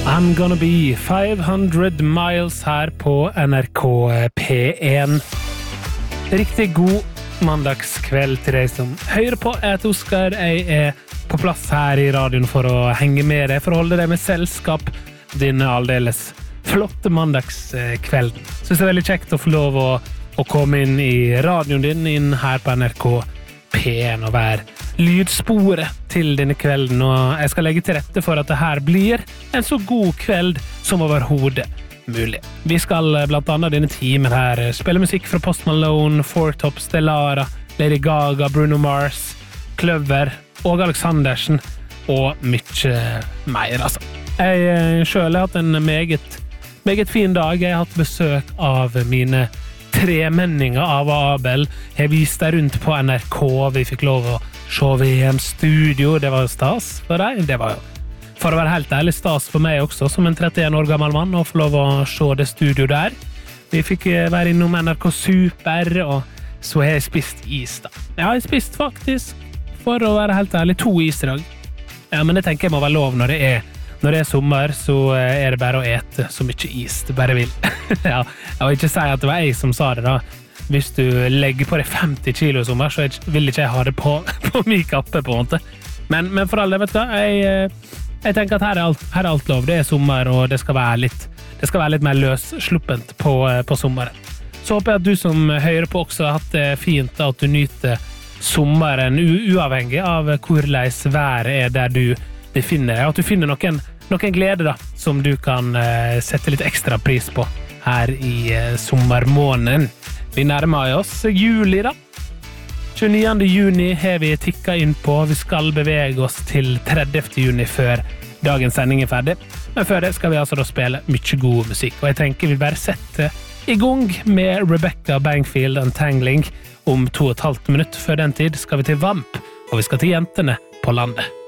I'm gonna be 500 miles her på NRK P1. Riktig god mandagskveld til deg som hører på. Jeg heter Oskar, jeg på plass her i radioen for å henge med deg, for å holde deg med selskap denne aldeles flotte mandagskvelden. Synes det veldig kjekt å få lov å komme inn i radioen din, inn her på NRK P1 og være lydsporet til denne kvelden, og jeg skal legge til rette for at det her blir en så god kveld som overhodet mulig. Vi skal blant annet denne timen her spille musikk fra Post Malone, Four Tops, Delara, Lady Gaga, Bruno Mars, Kløver og Alexandersen og mye mer, altså. Jeg selv har hatt en meget fin dag. Jeg har hatt besøk av mine tremenninger av Abel. Jeg viste rundt på NRK, vi fikk lov å se VM-studio, det var jo stas for deg. Det var jo, for å være helt ærlig, stas for meg også, som en 31 år gammel mann, å få lov å se det studio der. Vi fikk være innom NRK Super, og så har jeg spist is da. Jeg har spist faktisk, for å være helt ærlig, 2 is i dag. Ja, men det tenker jeg må være lov når det er sommer, så er det bare å ete så mye is du bare vil. Ja, jeg vil ikke si at det var jeg som sa det da. Hvis du legger på deg 50 kilo i sommer, så vil ikke jeg ha det på min kappe på en måte. Men for alle, vet du hva, jeg tenker at her er alt lov. Det er sommer, og det skal være litt mer løssluppent på sommeren. Så håper jeg at du som hører på også har hatt det fint, at du nyter sommeren uavhengig av hvordan været er der du befinner deg, at du finner noen glede da, som du kan sette litt ekstra pris på her i sommermåneden. Vi nærmer oss juli da. 29. juni har vi tikket inn på. Vi skal bevege oss til 30. juni før dagens sending er ferdig. Men før det skal vi altså da spille mye god musikk. Og jeg tenker vi bare setter i gang med Rebecca Bangfield Untangling. Om 2,5 minutter før den tid skal vi til Vamp, og vi skal til Jentene på landet.